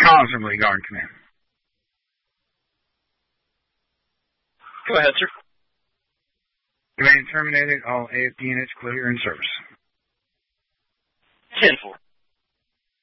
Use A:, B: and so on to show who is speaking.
A: Collins from Lee Guard Command.
B: Go ahead, sir.
A: Command terminated. All AFD units clear in service.
B: 10-4.